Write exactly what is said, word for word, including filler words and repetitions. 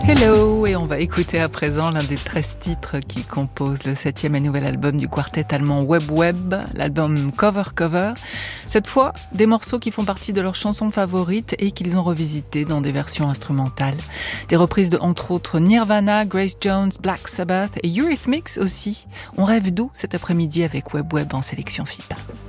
Hello, et on va écouter à présent l'un des treize titres qui composent le septième et nouvel album du quartet allemand Web Web, l'album Cover Cover. Cette fois, des morceaux qui font partie de leurs chansons favorites et qu'ils ont revisitées dans des versions instrumentales. Des reprises de, entre autres, Nirvana, Grace Jones, Black Sabbath et Eurythmics aussi. On rêve d'où cet après-midi avec Web Web en sélection F I P A.